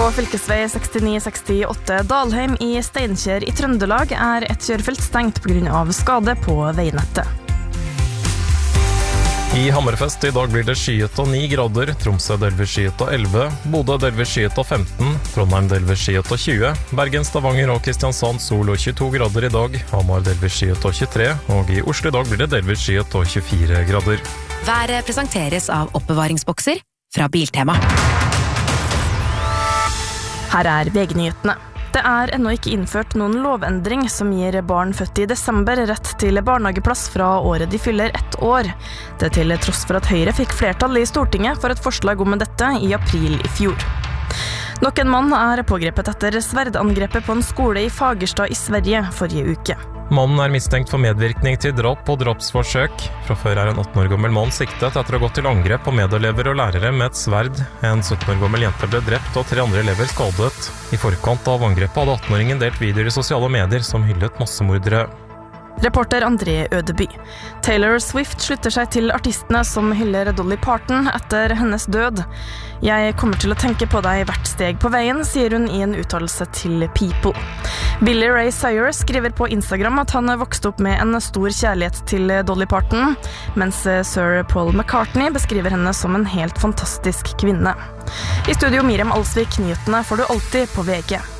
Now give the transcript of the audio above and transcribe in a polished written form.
På fylkesvei 6968 Dalheim i Steinkjer i Trøndelag et kjørefelt stengt på grunn av skade på veinettet. I Hammerfest i dag blir det skyet og 9 grader, Tromsø delvis skyet og 11, Bodø delvis skyet og 15, Trondheim delvis skyet og 20, Bergen, Stavanger og Kristiansand sol og 22 grader i dag, Hamar delvis skyet og 23, og i Oslo i dag blir det delvis skyet og 24 grader. Været presenteres av oppbevaringsbokser fra Biltema. Her VG-nyhetene. Det ennå ikke innført noen lovendring som gir barn født i desember rett til barnehageplass fra året de fyller 1 år. Det til tross for at Høyre fikk flertall i Stortinget for et forslag om dette i april i fjor. Nok en mann pågrepet etter sverdangrepet på en skole i Fagerstad i Sverige forrige uke. Mannen mistenkt for medvirkning til drap og drapsforsøk. Fra før en 18 år gammel mann siktet etter å ha gått til angrep på medelever og lærere med et sverd. En 17 år gammel jente ble drept og 3 andre elever skadet. I forkant av angrepet hadde 18-åringen delt videoer i sosiale medier som hyllet massemordere. Reporter André Ødeby. Taylor Swift slutter seg til artistene som hyller Dolly Parton etter hennes død. Jeg kommer til å tenke på deg hvert steg på veien, sier hun i en uttalelse til People. Billy Ray Cyrus skriver på Instagram at han vokste opp med en stor kjærlighet til Dolly Parton, mens Sir Paul McCartney beskriver henne som en helt fantastisk kvinne. I studio Miriam Alsvik, nyhetene får du alltid på VG.